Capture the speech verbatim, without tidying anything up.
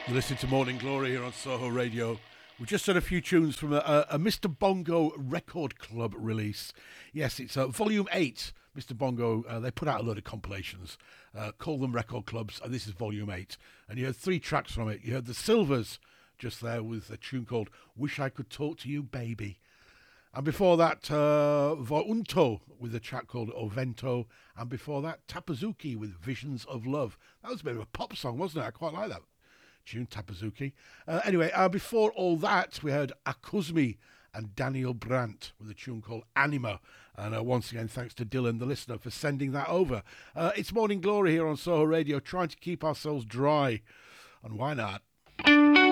You listen to Morning Glory here on Soho Radio. We've just heard a few tunes from a, a, a Mister Bongo Record Club release. Yes, it's uh, Volume eight. Mister Bongo, uh, they put out a load of compilations. Uh, call them Record Clubs, and this is Volume eight. And you heard three tracks from it. You heard the Silvers just there with a tune called Wish I Could Talk to You, Baby. And before that, uh, Vounto with a track called Ovento. And before that, Tapazuki with Visions of Love. That was a bit of a pop song, wasn't it? I quite like that tune, Tapazuki. Uh, anyway, uh, before all that, we heard Akuzmi and Daniel Brandt with a tune called Anima. And uh, once again, thanks to Dylan, the listener, for sending that over. Uh, it's Morning Glory here on Soho Radio, trying to keep ourselves dry. And why not?